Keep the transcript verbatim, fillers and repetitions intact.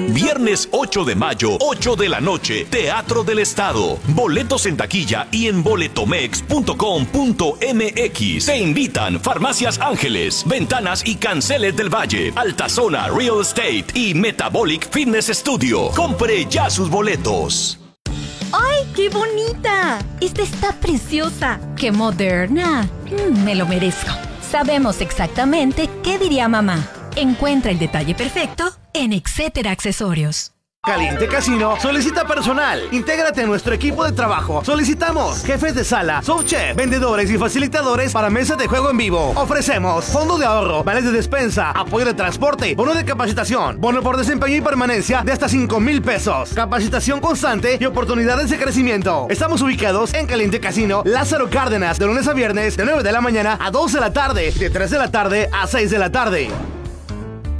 Viernes ocho de mayo, ocho de la noche, Teatro del Estado. Boletos en taquilla y en boletomex punto com punto mx. Te invitan Farmacias Ángeles, Ventanas y Canceles del Valle, Altazona Real Estate y Metabolic Fitness Studio. Compre ya sus boletos. ¡Ay, qué bonita! Esta está preciosa. ¡Qué moderna! Mm, me lo merezco. Sabemos exactamente qué diría mamá. Encuentra el detalle perfecto en Etcétera Accesorios. Caliente Casino solicita personal. Intégrate a nuestro equipo de trabajo. Solicitamos jefes de sala, subchef, vendedores y facilitadores para mesas de juego en vivo. Ofrecemos fondo de ahorro, vales de despensa, apoyo de transporte, bono de capacitación, bono por desempeño y permanencia de hasta cinco mil pesos, capacitación constante y oportunidades de crecimiento. Estamos ubicados en Caliente Casino, Lázaro Cárdenas, de lunes a viernes, de nueve de la mañana a doce de la tarde, de tres de la tarde a seis de la tarde.